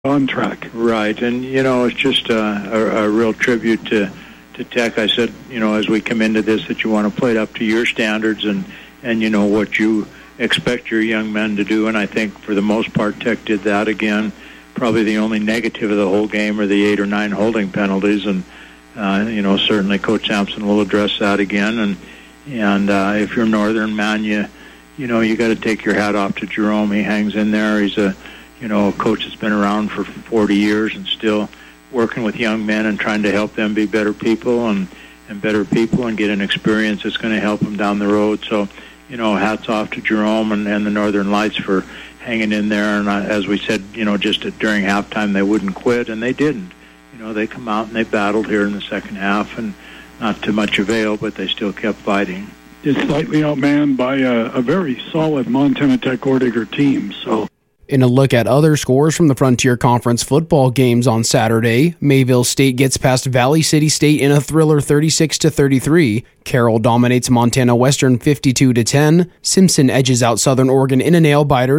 on track. Right, and it's just a real tribute to Tech. I said, as we come into this, that you want to play it up to your standards and what you expect your young men to do, and I think for the most part Tech did that again. Probably the only negative of the whole game are the 8 or 9 holding penalties, and certainly Coach Sampson will address that again. And if you're Northern, man, you got to take your hat off to Jerome. He hangs in there. He's a coach that's been around for 40 years and still working with young men and trying to help them be better people and better people and get an experience that's going to help them down the road. So, hats off to Jerome and the Northern Lights for hanging in there. And as we said, just during halftime, they wouldn't quit, and they didn't. They come out and they battled here in the second half, and not to much avail, but they still kept fighting. It's slightly outmanned by a very solid Montana Tech Orediger team, so... In a look at other scores from the Frontier Conference football games on Saturday, Mayville State gets past Valley City State in a thriller 36-33. Carroll dominates Montana Western 52-10. Simpson edges out Southern Oregon in a nail-biter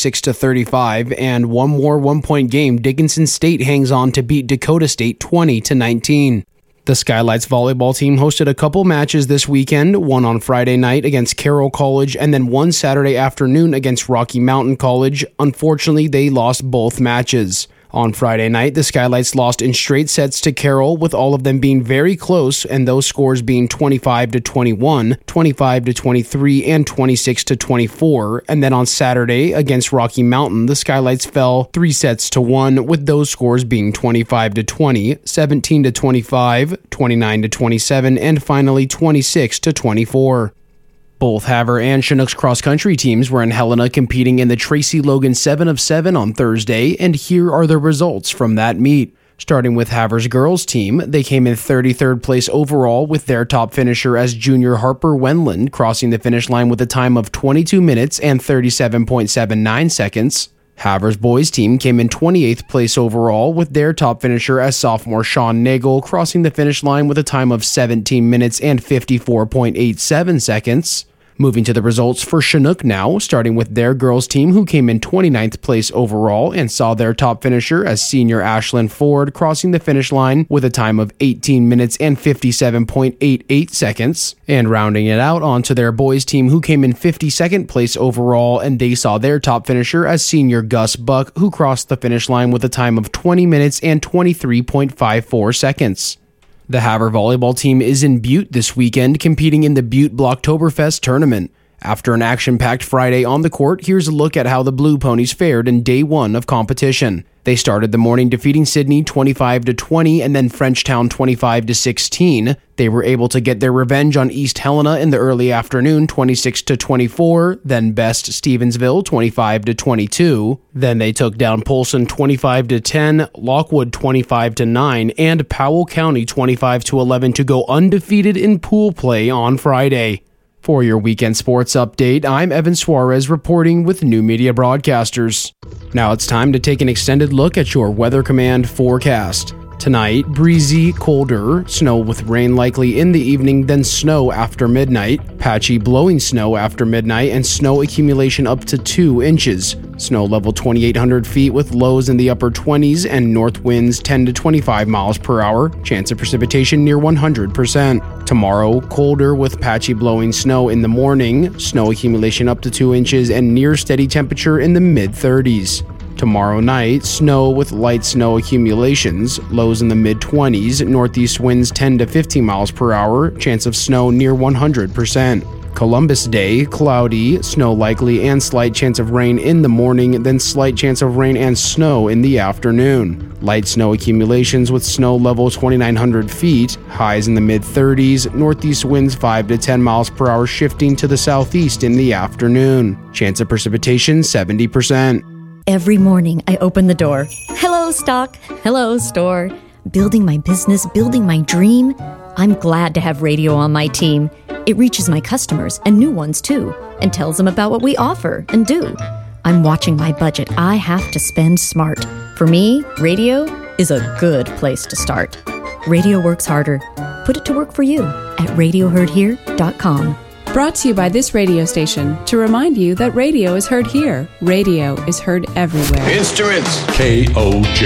36-35. And one more one-point game, Dickinson State hangs on to beat Dakota State 20-19. The Skylights volleyball team hosted a couple matches this weekend, one on Friday night against Carroll College and then one Saturday afternoon against Rocky Mountain College. Unfortunately, they lost both matches. On Friday night, the Skylights lost in straight sets to Carroll, with all of them being very close, and those scores being 25-21, 25-23, and 26-24. And then on Saturday against Rocky Mountain, the Skylights fell 3-1, with those scores being 25-20, 17-25, 29-27, and finally 26-24. Both Havre and Chinooks cross-country teams were in Helena competing in the Tracy Logan 7 of 7 on Thursday, and here are the results from that meet. Starting with Havre's girls team, they came in 33rd place overall, with their top finisher as junior Harper Wendland crossing the finish line with a time of 22 minutes and 37.79 seconds. Havre's boys team came in 28th place overall, with their top finisher as sophomore Sean Nagel crossing the finish line with a time of 17 minutes and 54.87 seconds. Moving to the results for Chinook now, starting with their girls team, who came in 29th place overall and saw their top finisher as senior Ashlyn Ford crossing the finish line with a time of 18 minutes and 57.88 seconds. And rounding it out onto their boys team, who came in 52nd place overall, and they saw their top finisher as senior Gus Buck, who crossed the finish line with a time of 20 minutes and 23.54 seconds. The Havre volleyball team is in Butte this weekend, competing in the Butte Blocktoberfest tournament. After an action-packed Friday on the court, here's a look at how the Blue Ponies fared in day one of competition. They started the morning defeating Sydney 25-20 and then Frenchtown 25-16. They were able to get their revenge on East Helena in the early afternoon 26-24, then best Stevensville 25-22. Then they took down Polson 25-10, Lockwood 25-9, and Powell County 25-11 to go undefeated in pool play on Friday. For your weekend sports update, I'm Evan Suarez reporting with New Media Broadcasters. Now it's time to take an extended look at your Weather Command forecast. Tonight, breezy, colder, snow with rain likely in the evening, then snow after midnight, patchy blowing snow after midnight, and snow accumulation up to 2 inches. Snow level 2,800 feet with lows in the upper 20s and north winds 10 to 25 miles per hour. Chance of precipitation near 100%. Tomorrow, colder with patchy blowing snow in the morning, snow accumulation up to 2 inches, and near steady temperature in the mid-30s. Tomorrow night, snow with light snow accumulations, lows in the mid-20s, northeast winds 10 to 15 miles per hour, chance of snow near 100%. Columbus Day, cloudy, snow likely and slight chance of rain in the morning, then slight chance of rain and snow in the afternoon. Light snow accumulations with snow level 2,900 feet, highs in the mid-30s, northeast winds 5 to 10 miles per hour shifting to the southeast in the afternoon. Chance of precipitation 70%. Every morning, I open the door. Hello, stock. Hello, store. Building my business, building my dream. I'm glad to have radio on my team. It reaches my customers and new ones too, and tells them about what we offer and do. I'm watching my budget. I have to spend smart. For me, radio is a good place to start. Radio works harder. Put it to work for you at radioheardhere.com. Brought to you by this radio station to remind you that radio is heard here. Radio is heard everywhere. Instruments. KOJ.